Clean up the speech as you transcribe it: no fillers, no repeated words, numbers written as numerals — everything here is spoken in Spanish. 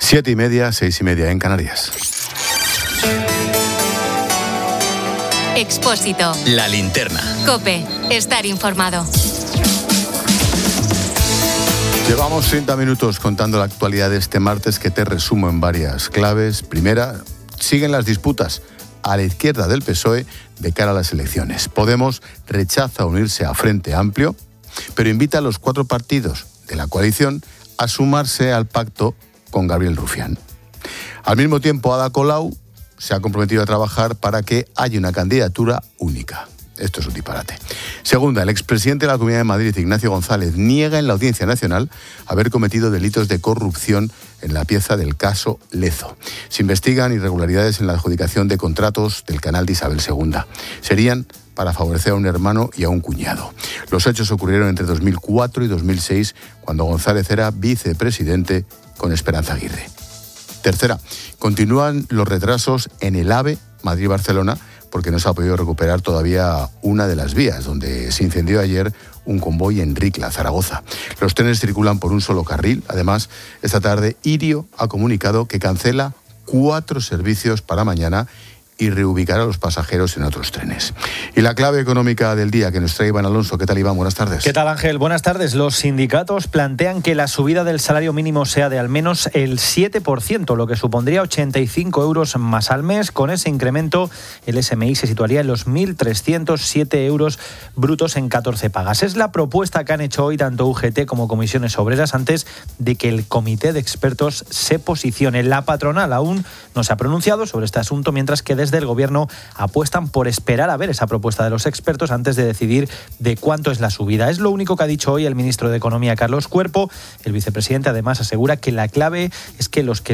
7:30, 6:30 en Canarias. Expósito. La linterna. COPE. Estar informado. Llevamos 30 minutos contando la actualidad de este martes, que te resumo en varias claves. Primera, siguen las disputas a la izquierda del PSOE de cara a las elecciones. Podemos rechaza unirse a Frente Amplio, pero invita a los 4 partidos de la coalición a sumarse al pacto con Gabriel Rufián. Al mismo tiempo, Ada Colau se ha comprometido a trabajar para que haya una candidatura única. Esto es un disparate. Segunda, el expresidente de la Comunidad de Madrid, Ignacio González, niega en la Audiencia Nacional haber cometido delitos de corrupción en la pieza del caso Lezo. Se investigan irregularidades en la adjudicación de contratos del canal de Isabel II. Serían para favorecer a un hermano y a un cuñado. Los hechos ocurrieron entre 2004 y 2006, cuando González era vicepresidente con Esperanza Aguirre. Tercera, continúan los retrasos en el AVE Madrid-Barcelona, porque no se ha podido recuperar todavía una de las vías, donde se incendió ayer un convoy en Ricla, Zaragoza. Los trenes circulan por un solo carril. Además, esta tarde Irio ha comunicado que cancela 4 servicios para mañana y reubicará a los pasajeros en otros trenes. Y la clave económica del día que nos trae Iván Alonso. ¿Qué tal, Iván? Buenas tardes. ¿Qué tal, Ángel? Buenas tardes. Los sindicatos plantean que la subida del salario mínimo sea de al menos el 7%, lo que supondría 85 euros más al mes. Con ese incremento, el SMI se situaría en los 1.307 euros brutos en 14 pagas. Es la propuesta que han hecho hoy tanto UGT como Comisiones Obreras antes de que el comité de expertos se posicione. La patronal aún no se ha pronunciado sobre este asunto, mientras que desde el Gobierno apuestan por esperar a ver esa propuesta de los expertos antes de decidir de cuánto es la subida. Es lo único que ha dicho hoy el ministro de Economía, Carlos Cuerpo. El vicepresidente además asegura que la clave es que los que